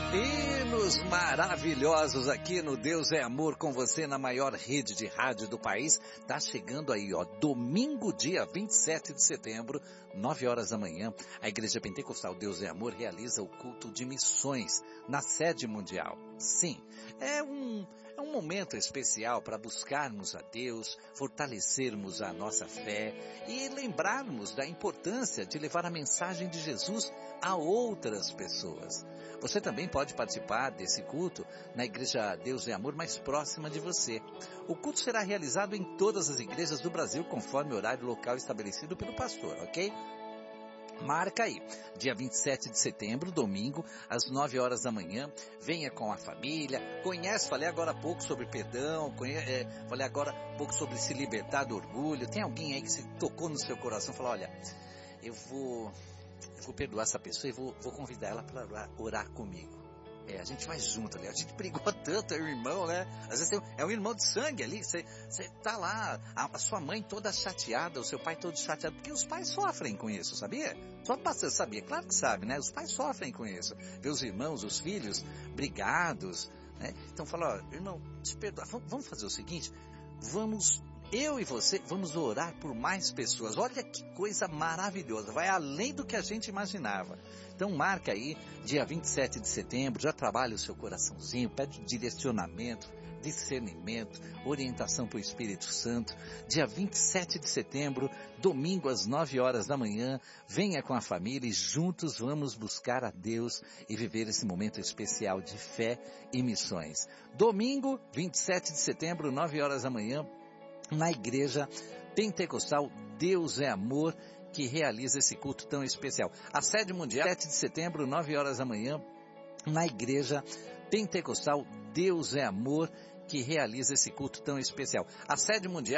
Hinos maravilhosos aqui no Deus é Amor com você na maior rede de rádio do país. Tá chegando aí, ó, domingo, dia 27 de setembro, 9 horas da manhã, a Igreja Pentecostal Deus é Amor realiza o culto de missões na sede mundial. Sim, é um momento especial para buscarmos a Deus, fortalecermos a nossa fé e lembrarmos da importância de levar a mensagem de Jesus a outras pessoas. Você também pode participar desse culto na Igreja Deus é Amor mais próxima de você. O culto será realizado em todas as igrejas do Brasil, conforme o horário local estabelecido pelo pastor, ok? Marca aí, dia 27 de setembro, domingo, às 9 horas da manhã, venha com a família, falei agora há pouco sobre perdão, falei agora há pouco sobre se libertar do orgulho. Tem alguém aí que se tocou no seu coração e falou, olha, eu vou perdoar essa pessoa e vou convidar ela para orar comigo. A gente vai junto ali, a gente brigou tanto, é o irmão, né? Às vezes é um irmão de sangue ali, você tá lá, a sua mãe toda chateada, o seu pai todo chateado, porque os pais sofrem com isso, sabia? Só o pastor sabia, claro que sabe, né? Os pais sofrem com isso, ver os irmãos, os filhos brigados, né? Então fala, ó, irmão, te perdoa, vamos fazer o seguinte, eu e você vamos orar por mais pessoas. Olha que coisa maravilhosa, vai além do que a gente imaginava. Então marca aí, dia 27 de setembro, já trabalha o seu coraçãozinho, pede direcionamento, discernimento, orientação para o Espírito Santo. Dia 27 de setembro, domingo às 9 horas da manhã, venha com a família e juntos vamos buscar a Deus e viver esse momento especial de fé e missões. Domingo, 27 de setembro, 9 horas da manhã, na Igreja Pentecostal Deus é Amor, que realiza esse culto tão especial. A sede mundial, 7 de setembro, 9 horas da manhã, na Igreja Pentecostal Deus é Amor, que realiza esse culto tão especial. A sede mundial